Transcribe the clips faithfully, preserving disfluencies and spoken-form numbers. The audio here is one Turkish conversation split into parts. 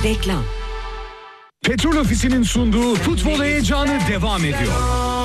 Reklam. Petrol Ofisi'nin sunduğu futbol heyecanı devam ediyor.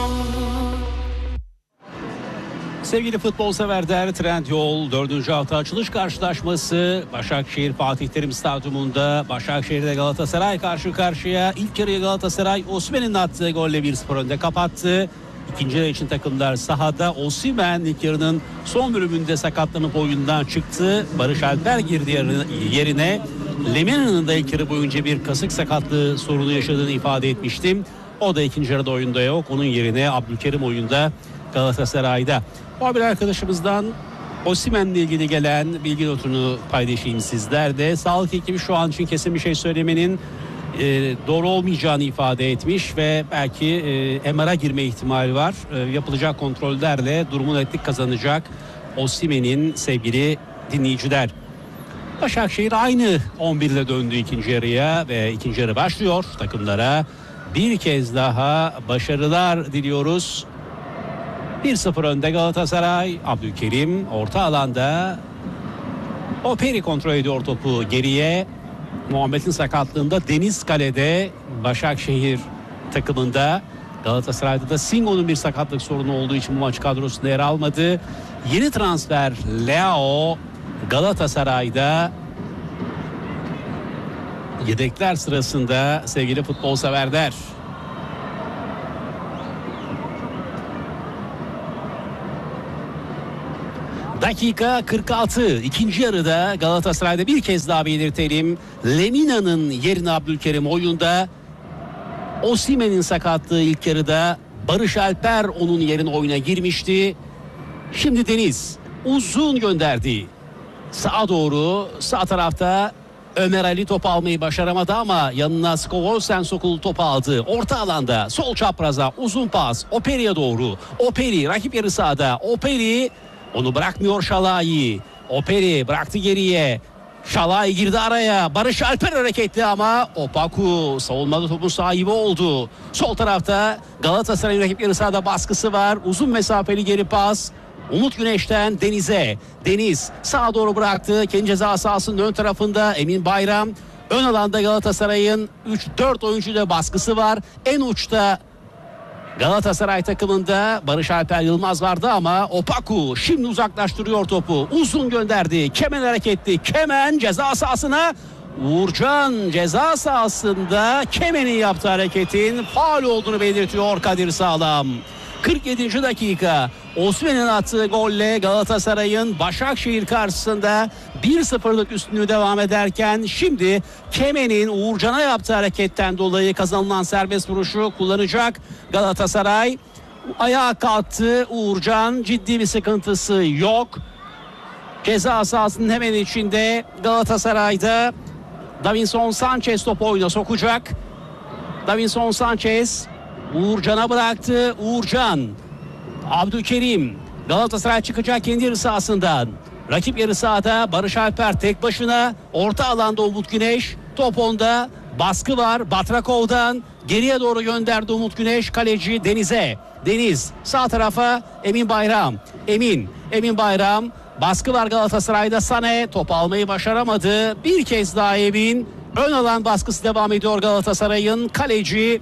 Sevgili futbol severler, Trendyol dördüncü hafta açılış karşılaşması Başakşehir Fatih Terim Stadyumunda Başakşehir'de Galatasaray karşı karşıya. İlk yarıyı Galatasaray Osimhen'in attığı golle bir sıfır önde kapattı. İkinci yarı için takımlar sahada. Osimhen ilk yarının son bölümünde sakatlanıp oyundan çıktı. Barış Alper girdi yerine. Lemina'nın da ilk yarı boyunca bir kasık sakatlığı sorunu yaşadığını ifade etmiştim. O da ikinci yarıda oyunda yok. Onun yerine Abdülkerim oyunda Galatasaray'da. O bir arkadaşımızdan Osimhen'le ilgili gelen bilgi notunu paylaşayım sizlerle. Sağlık ekibi şu an için kesin bir şey söylemenin e, doğru olmayacağını ifade etmiş ve belki e, M R'a girme ihtimali var. E, yapılacak kontrollerle durumu netlik kazanacak Osimhen'in sevgili dinleyiciler. Başakşehir aynı on bir ile döndü ikinci yarıya ve ikinci yarı başlıyor. Takımlara bir kez daha başarılar diliyoruz. bir sıfır önde Galatasaray. Abdülkerim orta alanda. Operi kontrol ediyor topu geriye. Muhammed'in sakatlığında Deniz kalede. Başakşehir takımında. Galatasaray'da da Singo'nun bir sakatlık sorunu olduğu için bu maç kadrosunda yer almadı. Yeni transfer Leao Galatasaray'da. Yedekler sırasında sevgili futbol severler. Dakika kırk altı. İkinci yarıda Galatasaray'da bir kez daha belirtelim. Lemina'nın yerine Abdülkerim oyunda. Osimhen'in sakatlığı ilk yarıda. Barış Alper onun yerine oyuna girmişti. Şimdi Deniz uzun gönderdi. Sağa doğru, sağ tarafta Ömer Ali top almayı başaramadı ama yanına Skovolsen sokuldu, topu aldı. Orta alanda sol çapraza uzun pas Operi'ye doğru. Operi rakip yarı sahada. Operi onu bırakmıyor Şalai. Operi bıraktı geriye. Şalai girdi araya. Barış Alper hareketli ama Opaku savunmada topun sahibi oldu. Sol tarafta Galatasaray'ın rakip yarı sahada baskısı var. Uzun mesafeli geri pas. Umut Güneş'ten Deniz'e. Deniz sağa doğru bıraktı. Kendi ceza sahasının ön tarafında Emin Bayram. Ön alanda Galatasaray'ın üç dört oyuncuda baskısı var. En uçta Galatasaray takımında Barış Alper Yılmaz vardı ama Opaku şimdi uzaklaştırıyor topu. Uzun gönderdi. Kemen hareketli. Kemen ceza sahasına. Uğurcan ceza sahasında Kemen'in yaptığı hareketin faul olduğunu belirtiyor Kadir Sağlam. kırk yedinci dakika Osimhen'in attığı golle Galatasaray'ın Başakşehir karşısında bir sıfırlık üstünlüğü devam ederken şimdi Kemen'in Uğurcan'a yaptığı hareketten dolayı kazanılan serbest vuruşu kullanacak Galatasaray. Ayağa kalktı Uğurcan, ciddi bir sıkıntısı yok. Ceza sahasının hemen içinde Galatasaray'da Davinson Sanchez topu oyuna sokacak. Davinson Sanchez Uğurcan'a bıraktı. Uğurcan, Abdülkerim, Galatasaray çıkacak kendi yarı sahasından. Rakip yarı sahada Barış Alper tek başına. Orta alanda Umut Güneş. Top onda. Baskı var Batrakov'dan. Geriye doğru gönderdi Umut Güneş. Kaleci Deniz'e. Deniz sağ tarafa Emin Bayram. Emin. Emin Bayram. Baskı var Galatasaray'da. Sane top almayı başaramadı. Bir kez daha Emin. Ön alan baskısı devam ediyor Galatasaray'ın. Kaleci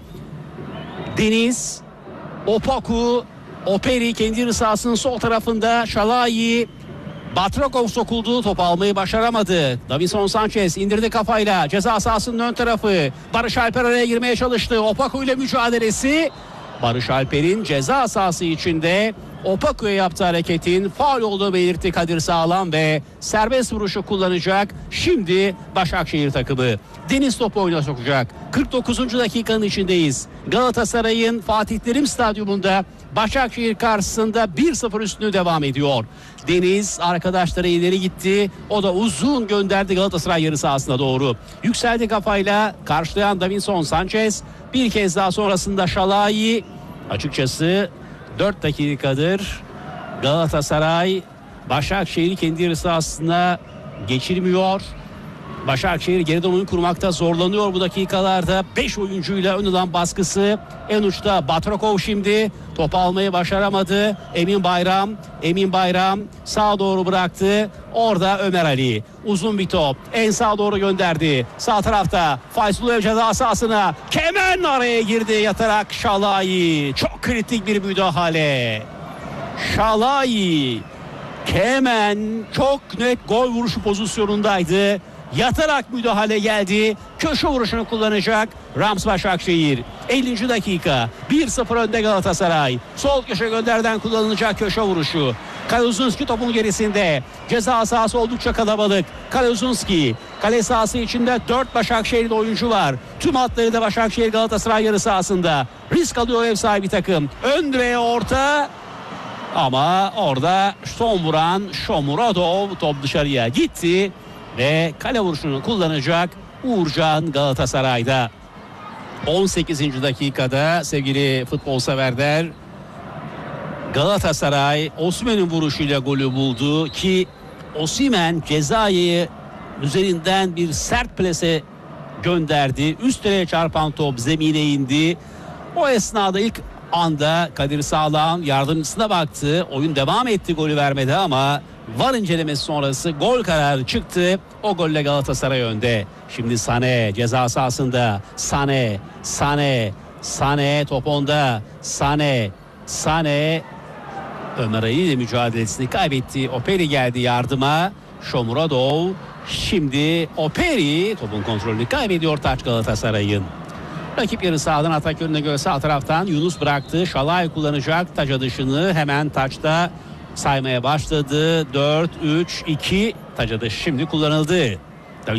Deniz. Opaku. Operi kendi yarı sahasının sol tarafında. Şalai. Batrakov sokuldu. Top almayı başaramadı. Davinson Sanchez indirdi kafayla. Ceza sahasının ön tarafı. Barış Alper araya girmeye çalıştı. Opaku ile mücadelesi. Barış Alper'in ceza sahası içinde Opaku'ya yaptığı hareketin faul olduğunu belirtti Kadir Sağlam ve serbest vuruşu kullanacak. Şimdi Başakşehir takımı. Deniz topu oyuna sokacak. kırk dokuzuncu dakikanın içindeyiz. Galatasaray'ın Fatih Terim Stadyumunda Başakşehir karşısında bir sıfır üstünlüğü devam ediyor. Deniz arkadaşları ileri gitti. O da uzun gönderdi Galatasaray yarı sahasına doğru. Yükseldi kafayla karşılayan Davinson Sanchez. Bir kez daha sonrasında Şalai. Açıkçası dört dakikadır Galatasaray Başakşehir'i kendi yarı sahasına geçirmiyor. Başakşehir geriden oyun kurmakta zorlanıyor bu dakikalarda. beş oyuncuyla ön alan baskısı. En uçta Batrakov şimdi. Topu almayı başaramadı. Emin Bayram. Emin Bayram sağa doğru bıraktı. Orada Ömer Ali. Uzun bir top. En sağa doğru gönderdi. Sağ tarafta Fayzuloyev ceza sahasına. Kemen araya girdi yatarak Şalai. Çok kritik bir müdahale. Şalai. Kemen çok net gol vuruşu pozisyonundaydı. Yatarak müdahale geldi. Köşe vuruşunu kullanacak Rams Başakşehir. ellinci dakika. bir sıfır önde Galatasaray. Sol köşe gönderden kullanılacak köşe vuruşu. Kaluzunski topun gerisinde. Ceza sahası oldukça kalabalık. Kaluzunski. Kale sahası içinde dört Başakşehir'de oyuncu var. Tüm hatları da Başakşehir Galatasaray yarı sahasında. Risk alıyor ev sahibi takım. Ön direğe orta. Ama orada son vuran Shomurodov, top dışarıya gitti. Ve kale vuruşunu kullanacak Uğurcan Galatasaray'da. on sekizinci dakikada sevgili futbol severler, Galatasaray Osimhen'in vuruşuyla golü buldu ki Osimhen cezayı üzerinden bir sert plase gönderdi. Üst direğe çarpan top zemine indi. O esnada ilk anda Kadir Sağlam yardımcısına baktı. Oyun devam etti, golü vermedi ama VAR incelemesi sonrası gol kararı çıktı. O golle Galatasaray önde. Şimdi Sané ceza sahasında. Sané, Sané, Sané top onda. Sané, Sané Ömer Ali ile mücadelesini kaybetti. Operi geldi yardıma. Shomurodov. Şimdi Operi topun kontrolünü kaybediyor taç Galatasaray'ın. Rakip yarı sahadan atak yönüne göre sağ taraftan Yunus bıraktı. Şalay kullanacak taç atışını, hemen taçta saymaya başladı. dört, üç, iki taç atışı şimdi kullanıldı.